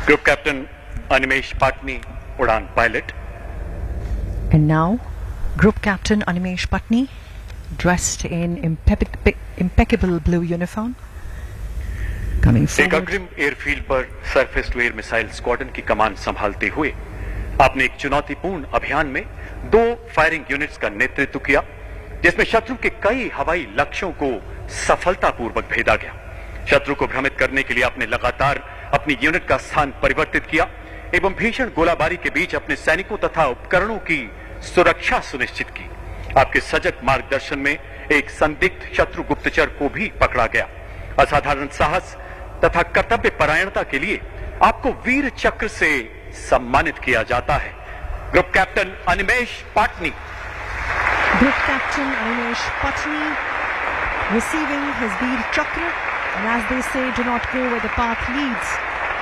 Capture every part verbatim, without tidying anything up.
Group Captain Animesh Patni, Udan pilot. And now, Group Captain Animesh Patni, dressed in impe- impeccable blue uniform, coming एक forward. अग्रिम airfield पर surface to air missile squadron की कमान संभालते हुए आपने एक चुनौतीपूर्ण अभियान में दो फायरिंग यूनिट्स का नेतृत्व किया, जिसमें शत्रु के कई हवाई लक्ष्यों को सफलतापूर्वक भेदा गया। शत्रु को भ्रमित करने के लिए आपने लगातार अपनी यूनिट का स्थान परिवर्तित किया एवं भीषण गोलाबारी के बीच अपने सैनिकों तथा उपकरणों की सुरक्षा सुनिश्चित की। आपके सजग मार्गदर्शन में एक संदिग्ध शत्रु गुप्तचर को भी पकड़ा गया। असाधारण साहस तथा कर्तव्य परायणता के लिए आपको वीर चक्र से सम्मानित किया जाता है। Group captain Animesh Patni. Group Captain Animesh Patni receiving his Veer Chakra, and as they say, do not go where the path leads.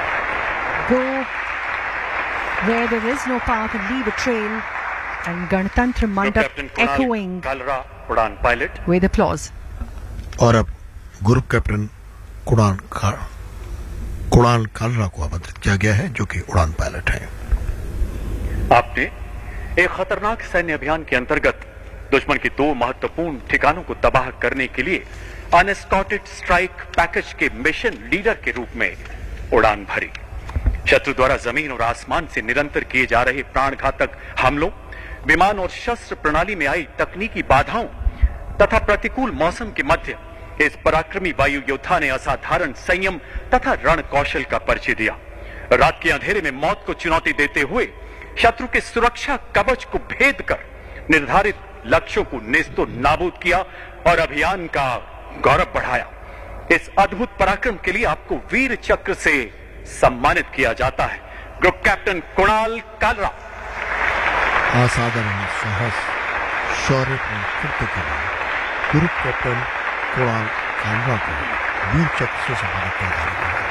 Go where there is no path and leave a trail. And Ganatantra Mandap echoing Kalra, Udan pilot. with applause. और अब group captain Kunal Kunal Kalra को आमंत्रित किया गया है, जो कि उड़ान पायलट हैं। आपने एक खतरनाक सैन्य अभियान के अंतर्गत दुश्मन के दो महत्वपूर्ण ठिकानों को तबाह करने के लिए अनएस्कॉर्टेड स्ट्राइक पैकेज के मिशन लीडर के रूप में उड़ान भरी। शत्रु द्वारा जमीन और आसमान से निरंतर किए जा रहे प्राणघातक हमलों, विमान और शस्त्र प्रणाली में आई तकनीकी बाधाओं तथा प्रतिकूल मौसम के मध्य इस पराक्रमी वायु योद्धा ने असाधारण संयम तथा रण कौशल का परिचय दिया। रात के अंधेरे में मौत को चुनौती देते हुए शत्रु के सुरक्षा कवच को भेद कर निर्धारित लक्ष्यों को नेस्तो नाबूद किया और अभियान का गौरव बढ़ाया। इस अद्भुत पराक्रम के लिए आपको वीर चक्र से सम्मानित किया जाता है। Group captain Kunal Kalra. असाधारण साहस, शौर्य और कृत्य के लिए ग्रुप कैप्टन कुणाल कालरा को वीर चक्र से सम्मानित किया जा रहा है।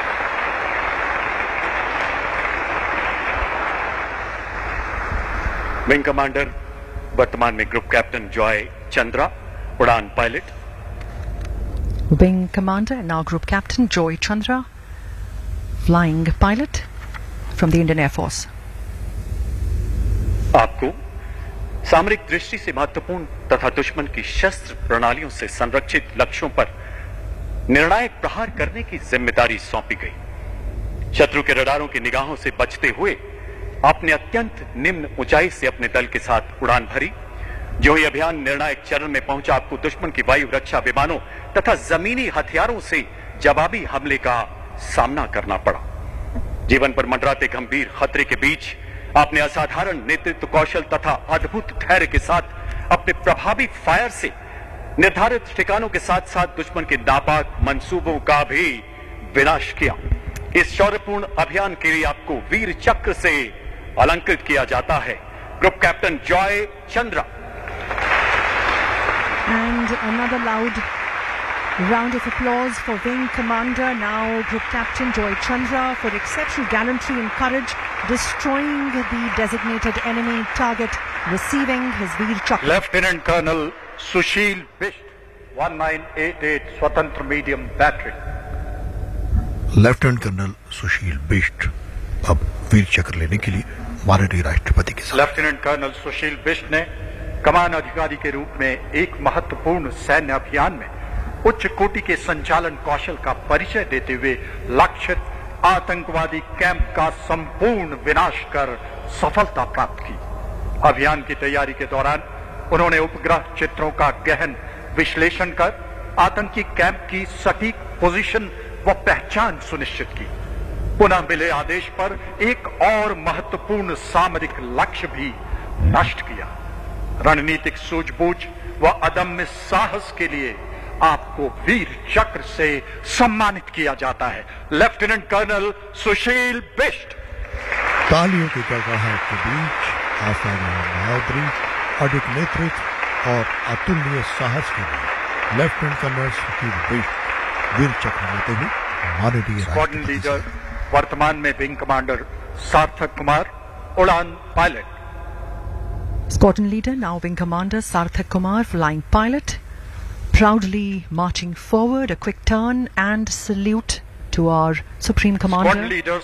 विंग कमांडर वर्तमान में ग्रुप कैप्टन जॉय चंद्रा, उड़ान pilot. Wing Commander and now Group Captain Joy Chandra, flying pilot from the Indian Air Force. आपको सामरिक दृष्टि से महत्वपूर्ण तथा दुश्मन की शस्त्र प्रणालियों से संरक्षित लक्ष्यों पर निर्णायक प्रहार करने की जिम्मेदारी सौंपी गई। शत्रु के रडारों की निगाहों से बचते हुए आपने अत्यंत निम्न ऊंचाई से अपने दल के साथ उड़ान भरी। जो ही अभियान निर्णायक चरण में पहुंचा, आपको दुश्मन की वायु रक्षा विमानों तथा जमीनी हथियारों से जवाबी हमले का सामना करना पड़ा। जीवन पर मंडराते गंभीर खतरे के बीच आपने असाधारण नेतृत्व कौशल तथा अद्भुत धैर्य के साथ अपने प्रभावी फायर से निर्धारित ठिकानों के साथ साथ दुश्मन के नापाक मंसूबों का भी विनाश किया। इस शौर्यपूर्ण अभियान के लिए आपको वीर चक्र से अलंकृत किया जाता है। Group captain Joy Chandra. And another loud round of applause for Wing Commander, now Group Captain Joy Chandra, for exceptional gallantry and courage, destroying the designated enemy target, receiving his Veer Chakra. Lieutenant Colonel Sushil Bisht, one nine eight eight Swatantra Medium Battery. Lieutenant colonel सुशील बिष्ट अब वीर चक्र लेने के लिए माननीय राष्ट्रपति के साथ। Lieutenant colonel सुशील बिष्ट ने कमान अधिकारी के रूप में एक महत्वपूर्ण सैन्य अभियान में उच्च कोटि के संचालन कौशल का परिचय देते हुए लक्षित आतंकवादी कैंप का संपूर्ण विनाश कर सफलता प्राप्त की। अभियान की तैयारी के दौरान उन्होंने उपग्रह चित्रों का गहन विश्लेषण कर आतंकी कैंप की सटीक पोजीशन व पहचान सुनिश्चित की। पुनः मिले आदेश पर एक और महत्वपूर्ण सामरिक लक्ष्य भी नष्ट किया। रणनीतिक सूझबूझ व अदम्य साहस के लिए आपको वीर चक्र से सम्मानित किया जाता है। लेफ्टिनेंट कर्नल सुशील बिष्ट। तालियों की गड़गड़ाहट के बीच असाधारण बहादुरी, अडिग नेतृत्व और अतुलनीय साहस के लिए लेफ्टिनेंट कर्नल सुशील बिष्ट वीर चक्र लेते हुए माननीय स्क्वाड्रन लीडर वर्तमान में विंग कमांडर सार्थक कुमार, उड़ान pilot. Squadron leader, now Wing Commander Sarthak Kumar, flying pilot, proudly marching forward, a quick turn and salute to our Supreme Commander. Squadron leader